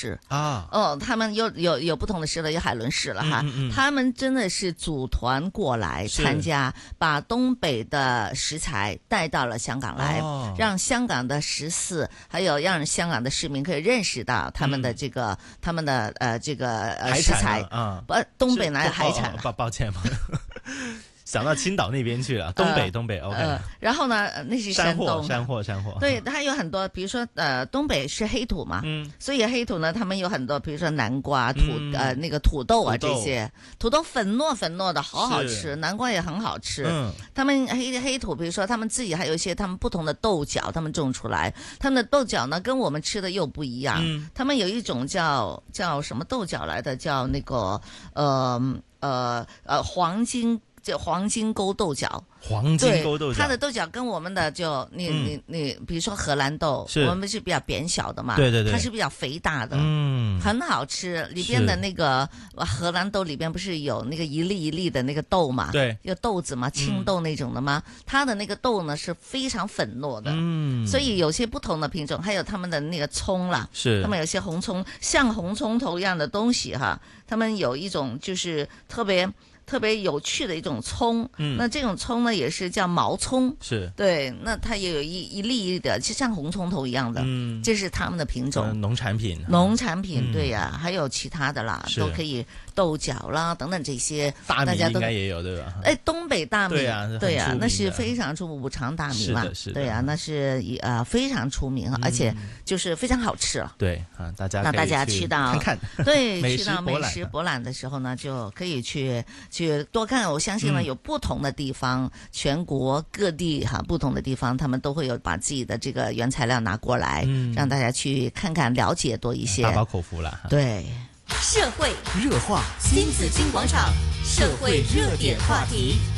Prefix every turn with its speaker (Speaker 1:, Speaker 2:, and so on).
Speaker 1: 市
Speaker 2: 啊。
Speaker 1: 他们有不同的市了，有海伦市了哈。他们真的是组团过来参加，把东北的食材带到了香港来，让香港的14，还有让香港的市民可以认识到他们的这个食材
Speaker 2: 啊，
Speaker 1: 东北哪有海产？
Speaker 2: 抱歉嘛。想到青岛那边去了，东北 OK。
Speaker 1: 然后呢，那是山东
Speaker 2: 山货。
Speaker 1: 对，它有很多，比如说东北是黑土嘛，所以黑土呢，他们有很多，比如说南瓜、那个土豆啊这些，土豆粉糯的，好好吃，南瓜也很好吃。他们黑土，比如说他们自己还有一些他们不同的豆角，他们种出来，他们的豆角呢跟我们吃的又不一样，他们有一种叫什么豆角来的，叫那个黄金沟豆角，它的豆角跟我们的就你比如说荷兰豆，我们是比较扁小的嘛，
Speaker 2: 对，
Speaker 1: 它是比较肥大的，很好吃。里边的那个荷兰豆里边不是有那个一粒一粒的那个豆嘛，
Speaker 2: 对，
Speaker 1: 有豆子嘛，青豆那种的嘛，它的那个豆呢是非常粉糯的，所以有些不同的品种，还有他们的那个葱啦，他们有些红葱像红葱头一样的东西哈，他们有一种就是特别有趣的一种葱，那这种葱呢也是叫毛葱，
Speaker 2: 是
Speaker 1: 对，那它也有一粒一粒的，就像红葱头一样的，这是他们的品种，
Speaker 2: 农产品，
Speaker 1: 对呀，还有其他的啦，都可以，豆角啦等等这些，
Speaker 2: 大米应该也有对吧？
Speaker 1: 东北大米，对呀，那是非常出名，五常大米嘛，
Speaker 2: 是的，
Speaker 1: 对呀，那是非常出名，而且就是非常好吃了。
Speaker 2: 对啊，大家
Speaker 1: 去到
Speaker 2: 看，
Speaker 1: 对，去到美食博览的时候呢，就可以去多看。我相信呢，有不同的地方，全国各地不同的地方，他们都会有把自己的这个原材料拿过来，让大家去看看，了解多一些，
Speaker 2: 大饱口福了。
Speaker 1: 对，
Speaker 3: 社会
Speaker 2: 热话，
Speaker 3: 新紫金广场社会热点话题。